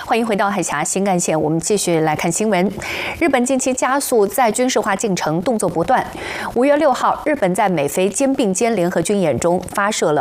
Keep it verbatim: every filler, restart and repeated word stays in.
欢迎回到海峡新干线，我们继续来看新闻。日本近期加速在军事化进程，动作不断。五月六号，日本在美菲肩并肩联合军演中发射了